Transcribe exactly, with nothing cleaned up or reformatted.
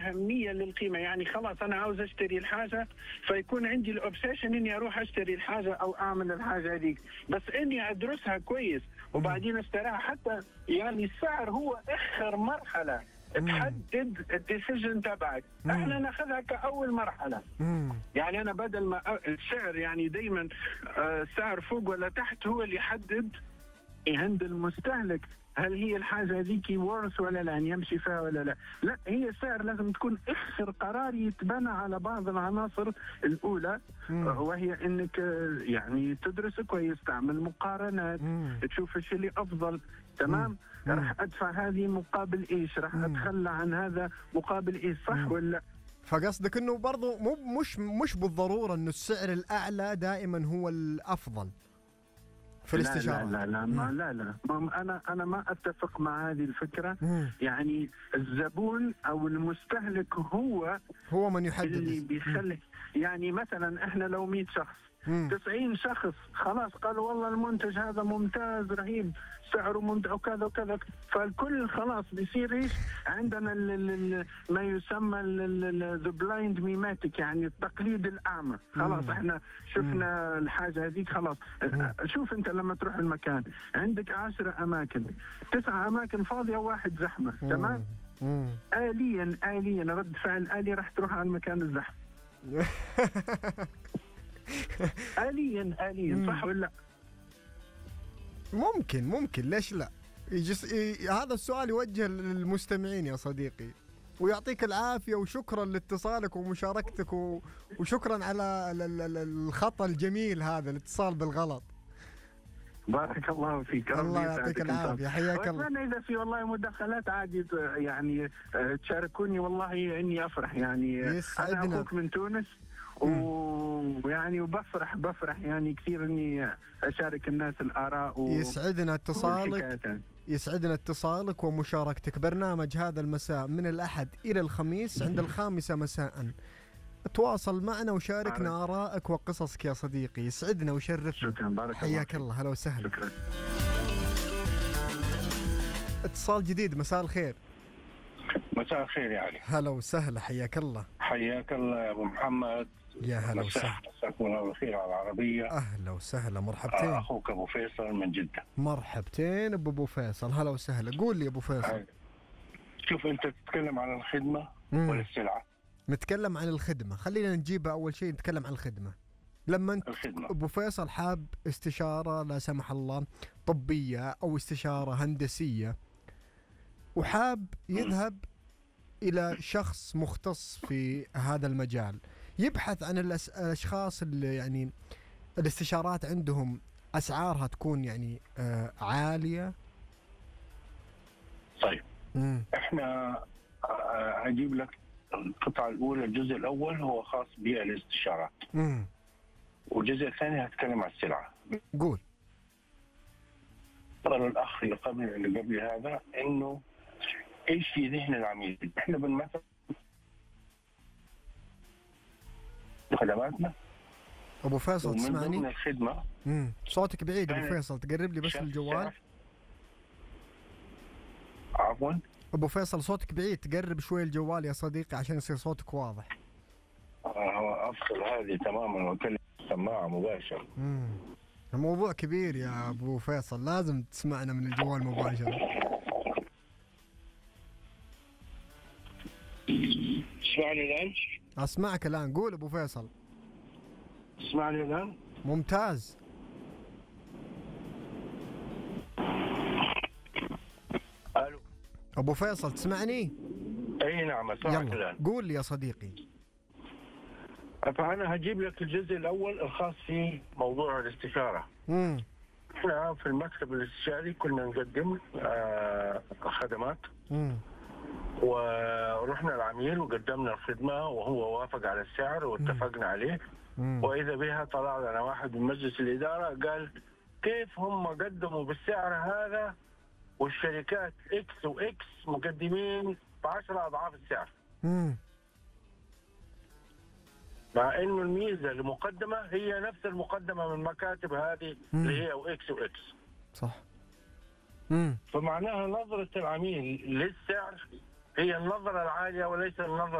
أهمية للقيمة. يعني خلاص أنا عاوز أشتري الحاجة، فيكون عندي الأوبسيشن إني أروح أشتري الحاجة أو أعمل الحاجة هذيك، بس إني أدرسها كويس وبعدين اشتراها. حتى يعني السعر هو آخر مرحلة تحدد الديسيجن تبعك، احنا ناخذها كأول مرحلة. مم. يعني أنا بدل ما السعر يعني دايما سعر فوق ولا تحت هو اللي يحدد عند المستهلك هل هي الحاجة هذيك ورث ولا لا، يمشي فيها ولا لا. لا، هي السعر لازم تكون آخر قرار يتبنى على بعض العناصر الأولى، مم. وهي أنك يعني تدرس كويس، تعمل مقارنات، مم. تشوف الشيء اللي أفضل. تمام. مم. راح أدفع هذه مقابل إيش، راح مم. أتخلى عن هذا مقابل إيش، صح مم. ولا؟ فقصدك انه برضو مو مش مش بالضروره انه السعر الاعلى دائما هو الافضل في الاستشارة. لا لا لا ما لا لا ما انا انا ما اتفق مع هذه الفكره. مم. يعني الزبون او المستهلك هو هو من يحدد اللي بيخلي. يعني مثلا احنا لو مئة شخص، مم. تسعين شخص خلاص قالوا والله المنتج هذا ممتاز رهيب سعره ممتاز وكذا وكذا، فالكل خلاص بيصير ايش عندنا ال ال ما يسمى ذا بلايند ميماتيك، يعني التقليد الاعمى. خلاص مم. احنا شفنا مم. الحاجه هذيك خلاص. مم. شوف انت لما تروح المكان عندك عشرة اماكن، تسعة اماكن فاضيه وواحد زحمه. مم. تمام. مم. آليا آليا رد فعل آلي راح تروح على المكان الزحمه. آليا آليا صح ولا لا؟ ممكن ممكن ليش لا. يجس... ي... هذا السؤال يوجه للمستمعين يا صديقي، ويعطيك العافية وشكرا لاتصالك ومشاركتك و... وشكرا على الخطأ الجميل هذا الاتصال بالغلط. بارك الله فيك. الله يعطيك العافية، حياك الله. وأتمنى إذا في والله مداخلات عادي يعني تشاركوني، والله إني أفرح. يعني يسعدنا. أنا أخوك من تونس ويعني وبفرح بفرح يعني كثير إني أشارك الناس الآراء و... يسعدنا اتصالك يسعدنا اتصالك ومشاركتك. برنامج هذا المساء من الأحد إلى الخميس عند الخامسة مساء. تواصل معنا وشاركنا آرائك وقصصك يا صديقي، يسعدنا وشرفنا. شكرا، بارك حياك الله. هلا وسهلا. شكرا. اتصال جديد. مساء الخير. مساء الخير يا علي. هلا وسهلا، حياك الله. حياك الله يا ابو محمد. يا هلا وسهلا. مساكم الله بالخير على العربية. اهلا وسهلا، مرحبتين. اخوك ابو فيصل من جدة. مرحبتين ابو ابو فيصل، هلا وسهلا. قول لي ابو فيصل. شوف انت تتكلم عن الخدمة ولا السلعة؟ نتكلم عن الخدمة، خلينا نجيبها اول شيء. نتكلم عن الخدمة. لما انت الخدمة. ابو فيصل حاب استشارة لا سمح الله طبية او استشارة هندسية، وحاب يذهب م. الى شخص مختص في هذا المجال، يبحث عن الاشخاص اللي يعني الاستشارات عندهم اسعارها تكون يعني آه عالية. طيب مم. احنا هجيب لك القطعة الاولى. الجزء الاول هو خاص بالاستشارات، مم. والجزء الثاني هتكلم عن السلعة. قول. قال الاخ اللي قبل اللي قبل هذا انه ايش في ذهن العميل. احنا بنمثل خدماتنا. ابو فيصل تسمعني؟ من الخدمة. امم صوتك بعيد ابو فيصل، تقرب لي بس الجوال. عفوا ابو فيصل صوتك بعيد، تقرب شوي الجوال يا صديقي عشان يصير صوتك واضح. اه افصل هذه تماما واكلم السماعة مباشر. امم الموضوع كبير يا ابو فيصل، لازم تسمعنا من الجوال مباشرة. تسمعني الآن؟ أسمعك الآن، قول أبو فيصل. تسمعني الآن؟ ممتاز. ألو أبو فيصل تسمعني؟ أي نعم أسمعك الآن. قول لي يا صديقي. فأنا هجيب لك الجزء الأول الخاص في موضوع الاستشارة. امم احنا في المكتب الاستشاري كنا نقدم آه خدمات. امم ورحنا العميل وقدمنا الخدمة وهو وافق على السعر واتفقنا عليه. مم. وإذا بها طلع لنا واحد من مجلس الإدارة قال كيف هم قدموا بالسعر هذا والشركات إكس وإكس مقدمين بعشرة أضعاف السعر. مم. مع إنه الميزة المقدمة هي نفس المقدمة من مكاتب هذه مم. اللي هي وإكس وإكس. صح. مم. فمعناها نظرة العميل للسعر هي النظرة العالية وليس النظرة